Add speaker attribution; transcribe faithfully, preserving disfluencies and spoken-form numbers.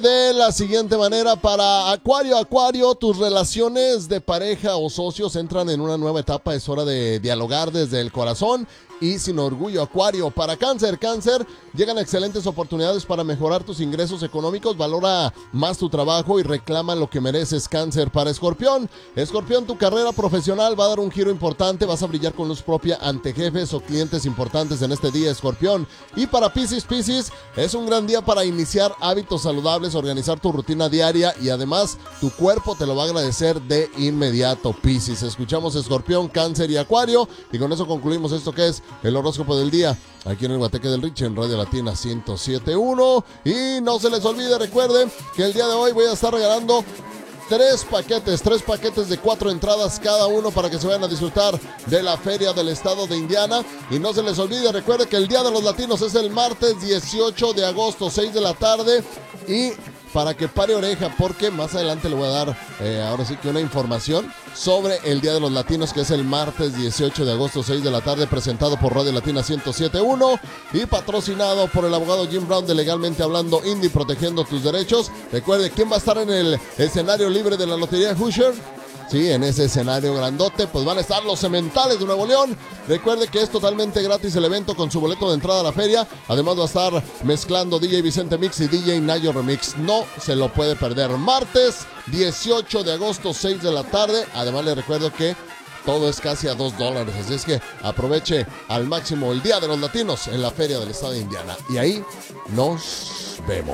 Speaker 1: De la siguiente manera, para Acuario, Acuario, tus relaciones de pareja o socios entran en una nueva etapa, es hora de dialogar desde el corazón y sin orgullo. Acuario, para Cáncer, Cáncer, llegan excelentes oportunidades para mejorar tus ingresos económicos, valora más tu trabajo y reclama lo que mereces. Cáncer, para Escorpión, Escorpión, tu carrera profesional va a dar un giro importante, vas a brillar con luz propia ante jefes o clientes importantes en este día, Escorpión. Y para Piscis, Piscis, es un gran día para iniciar hábitos saludables, organizar tu rutina diaria y además tu cuerpo te lo va a agradecer de inmediato. Piscis, escuchamos Escorpión, Cáncer y Acuario y con eso concluimos esto que es el horóscopo del día aquí en el Guateque del Rich en Radio Latina ciento siete punto uno. Y no se les olvide, recuerden que el día de hoy voy a estar regalando Tres paquetes, tres paquetes de cuatro entradas cada uno para que se vayan a disfrutar de la Feria del Estado de Indiana. Y no se les olvide, recuerde que el Día de los Latinos es el martes dieciocho de agosto, seis de la tarde. Y para que pare oreja, porque más adelante le voy a dar, eh, ahora sí que una información sobre el Día de los Latinos, que es el martes dieciocho de agosto, seis de la tarde, presentado por Radio Latina ciento siete punto uno y patrocinado por el abogado Jim Brown de Legalmente Hablando Indy, protegiendo tus derechos. Recuerde, ¿quién va a estar en el escenario libre de la Lotería Hoosier? Sí, en ese escenario grandote, pues van a estar los Cementales de Nuevo León. Recuerde que es totalmente gratis el evento con su boleto de entrada a la feria. Además va a estar mezclando D J Vicente Mix y D J Nayo Remix. No se lo puede perder. Martes dieciocho de agosto, seis de la tarde. Además le recuerdo que todo es casi a dos dólares. Así es que aproveche al máximo el Día de los Latinos en la Feria del Estado de Indiana. Y ahí nos vemos.